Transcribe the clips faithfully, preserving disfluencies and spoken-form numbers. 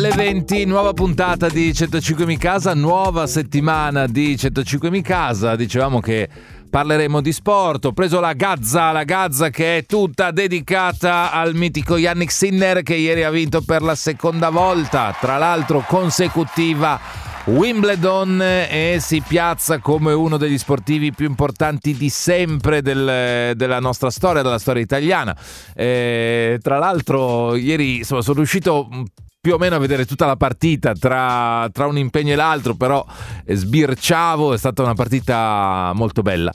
alle venti, nuova puntata di centocinque Mi Casa, nuova settimana di centocinque Mi Casa. Dicevamo che parleremo di sport. Ho preso la Gazza, la Gazza che è tutta dedicata al mitico Jannik Sinner, che ieri ha vinto per la seconda volta, tra l'altro consecutiva, Wimbledon, e si piazza come uno degli sportivi più importanti di sempre del, della nostra storia, della storia italiana. E, tra l'altro ieri insomma, sono riuscito più o meno a vedere tutta la partita tra, tra un impegno e l'altro, però sbirciavo, è stata una partita molto bella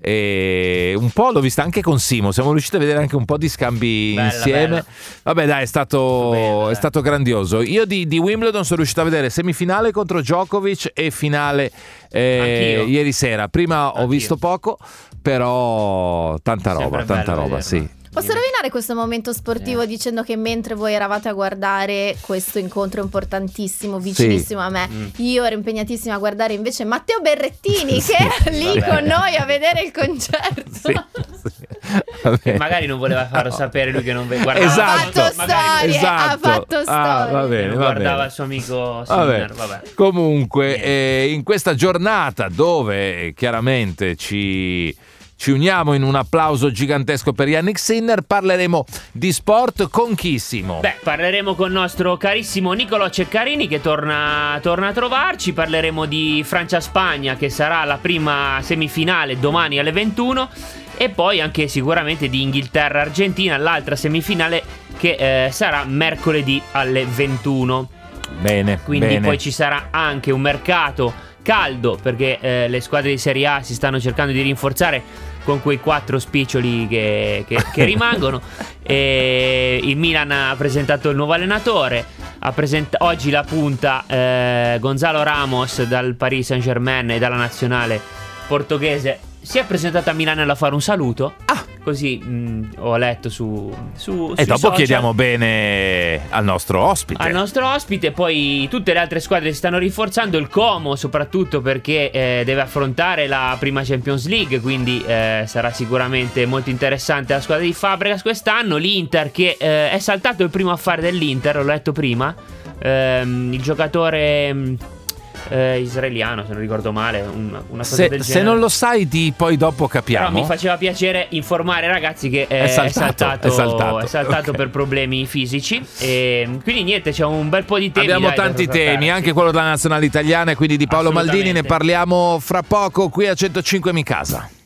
e un po' l'ho vista anche con Simo, siamo riusciti a vedere anche un po' di scambi bella, insieme bella. Vabbè dai, è stato, bella, è stato grandioso. Io di, di Wimbledon sono riuscito a vedere semifinale contro Djokovic e finale eh, ieri sera. Prima Anch'io. ho visto poco, però tanta roba, Sempre tanta roba, vederlo. sì. Posso rovinare questo momento sportivo yeah. dicendo che mentre voi eravate a guardare questo incontro importantissimo, vicinissimo sì. a me, mm. io ero impegnatissima a guardare invece Matteo Berrettini sì. che era lì Vabbè. con noi a vedere il concerto. Sì. Sì. Magari non voleva farlo no. sapere lui che non guardava. Esatto. Ha fatto storie, esatto. ha fatto storie. Ah, va bene, non va guardava bene. il suo amico Sinner. Vabbè. Comunque, eh, in questa giornata dove chiaramente ci... Ci uniamo in un applauso gigantesco per Jannik Sinner, parleremo di sport con chi, Simo? Beh, parleremo con il nostro carissimo Nicolò Ceccarini che torna, torna a trovarci, parleremo di Francia-Spagna che sarà la prima semifinale domani alle ventuno e poi anche sicuramente di Inghilterra-Argentina, l'altra semifinale che eh, sarà mercoledì alle ventuno. Bene, Quindi bene. poi ci sarà anche un mercato caldo perché eh, le squadre di Serie A si stanno cercando di rinforzare con quei quattro spiccioli che, che, che rimangono. E il Milan ha presentato il nuovo allenatore, ha present- oggi la punta eh, Gonzalo Ramos dal Paris Saint-Germain e dalla nazionale portoghese si è presentato a Milano a fare un saluto. Ah, così mh, ho letto su, su e dopo social. Chiediamo bene al nostro ospite. Al nostro ospite, poi tutte le altre squadre si stanno rinforzando, il Como soprattutto perché eh, deve affrontare la prima Champions League, quindi eh, sarà sicuramente molto interessante la squadra di Fabregas quest'anno. L'Inter che eh, è saltato il primo affare dell'Inter, l'ho letto prima, ehm, il giocatore... Mh, Eh, israeliano, se non ricordo male, una, una cosa se, del se genere. non lo sai, di poi dopo capiamo. Però mi faceva piacere informare ragazzi che è, è saltato, è saltato, è saltato, è saltato okay. per problemi fisici. E quindi niente, c'è un bel po' di temi. Abbiamo dai, tanti temi, sì. anche quello della nazionale italiana, e quindi di Paolo Maldini ne parliamo fra poco qui a centocinque Mi Casa.